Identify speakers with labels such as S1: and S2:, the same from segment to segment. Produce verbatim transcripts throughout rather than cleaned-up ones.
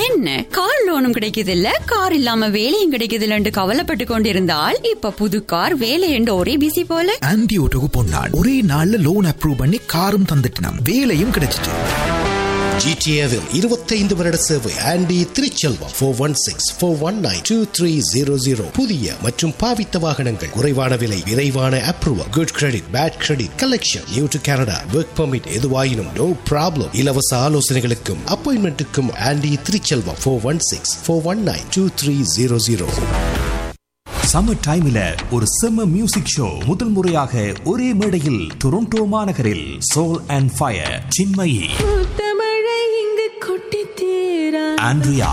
S1: என்ன கார் லோனும் கிடைக்குது இல்ல, கார் இல்லாம வேலையும் கிடைக்குது இல்லன்னு கவலைப்பட்டு கொண்டிருந்தால் இப்ப புது கார் வேலை என்று ஒரே பிசி போல.
S2: ஆன்டி ஓட்டோக்கு போனான், ஒரே நாள்ல லோன் அப்ரூவ் பண்ணி காரும் தந்துட்டான், வேலையும் கிடைச்சிட்டு.
S3: ஜிடிஏவில் இருபத்தைந்து வருட சேவை. Aunty Thiruchelvam four one six four one nine two three zero zero. புதிய மற்றும் பாவித்த வாகனங்கள், குறைவான விலை, விரைவான approval, good credit, bad credit, collection, new to Canada, work permit, எதுவாயினும் நோ ப்ராப்ளம். இலவச ஆலோசனைகளுக்கும் அப்பாயின்மெண்ட்டுக்கும் aunty Thiruchelvam four one six four one nine two three zero zero.
S4: Summer டைம்ல ஒரு செம்ம மியூசிக் ஷோ முதல் முறையாக ஒரே மேடையில் டொரண்டோ மாநகரில் soul and fire, Chinmayi, Andrea,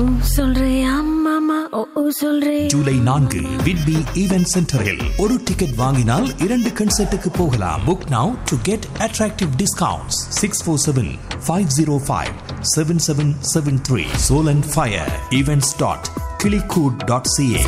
S4: July நான்கு விட்பி ஈவென்ட் சென்டரில். ஒரு டிக்கெட் வாங்கினால் இரண்டு கன்சர்ட்டுக்கு போகலாம். Book now to get attractive discounts. Six four seven five zero five seven seven seven three. Soul and fire events dot கிளிகூட் dot CA.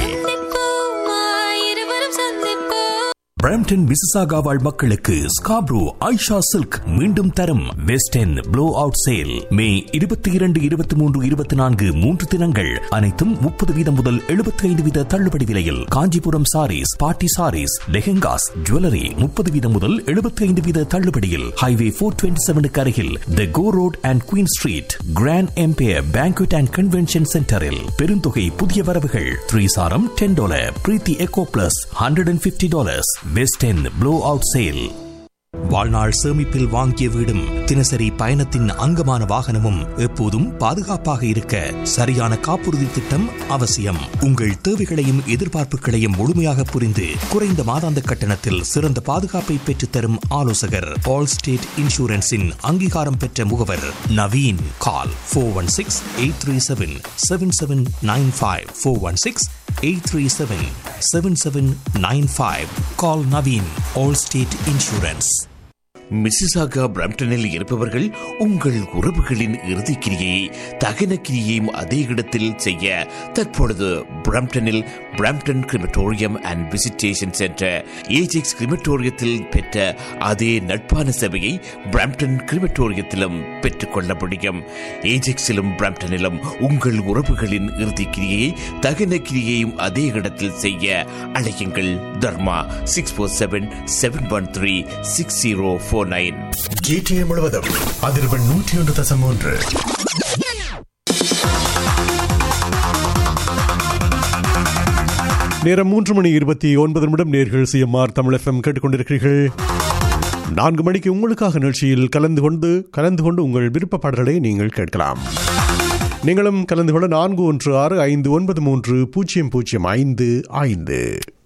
S4: Brampton Mississauga வாழ் மக்களுக்கு Scarborough Aisha silk மீண்டும் தரும் west end flow out sale. மே இருபத்தி இரண்டு இருபத்தி மூன்று இருபத்தி நான்கு மூன்று தினங்கள் அனைத்தும் முப்பது வீதம் முதல் எழுபத்தி ஐந்து வீத தள்ளுபடி விலையில். காஞ்சிபுரம் சாரீஸ், பார்ட்டி சாரீஸ், லெஹெங்காஸ், ஜுவல்லரி முப்பது வீதம் முதல் எழுபத்தி ஐந்து வீத தள்ளுபடியில். ஹைவே போர் டுவெண்ட்டி செவனுக்கு அருகில் தி கோ road and queen street grand empire banquet and convention சென்டரில். பெருந்தொகை புதிய வரவுகள். த்ரீ சாரம் ten dollar, Preethi echo plus hundred and fifty dollars. West end flow out sale. வாழ்நாள் சேமிப்பில் வாங்கிய வீடும் தினசரி பயணத்தின் அங்கமான வாகனமும் எப்போதும் பாதுகாப்பாக இருக்க சரியான காப்புறுதி திட்டம் அவசியம். உங்கள் தேவைகளையும் எதிர்பார்ப்புகளையும் முழுமையாக புரிந்து குறைந்த மாதாந்த கட்டணத்தில் சிறந்த பாதுகாப்பை பெற்றுத்தரும் ஆலோசகர் ஆல் ஸ்டேட் இன்சூரன்ஸின் அங்கீகாரம் பெற்ற முகவர் Naveen. Call four one six eight three seven seven seven nine five four one six eight three seven seven seven nine five. கால் Naveen, all state insurance.
S5: Mississauga பிரம்டனில் இருப்பவர்கள் உங்கள் உறவுகளின் இறுதி கிரியை தகன கிரியையும் அதே இடத்தில் செய்ய தற்பொழுது பிரம்டனில் Brampton crematorium and visitation centre Ajax கிரிமட்டோரியத்தில் பெற்ற அதே நட்பான சேவையை பிரம்டன் கிரிமட்டோரியத்திலும் பெற்றுக்கொள்ள முடியும். ஏஜெக்ஸிலும் பிரம்டனிலும் உங்கள் உறவுகளின் இறுதி கிரியை தகன கிரியையும் அதே இடத்தில் செய்ய அழையுங்கள். தர்மா six four seven seven one three six zero four nine.
S6: GTA முழுவதும் அதிர்வெண் நூற்றி ஒன்று தசம் மூன்று.
S7: நேரம் மூன்று மணி இருபத்தி ஒன்பது நிமிடம். நேர்கள் சிஎம்ஆர் தமிழ் எஃப்எம் கேட்டுக்கொண்டிருக்கிறீர்கள். நான்கு மணிக்கு உங்களுக்காக நிகழ்ச்சியில் கலந்து கொண்டு கலந்து கொண்டு உங்கள் விருப்ப பாடல்களை நீங்கள் கேட்கலாம். நீங்களும் கலந்து கொள்ள நான்கு ஒன்று ஆறு ஐந்து ஒன்பது மூன்று பூஜ்ஜியம் பூஜ்ஜியம் ஐந்து ஐந்து.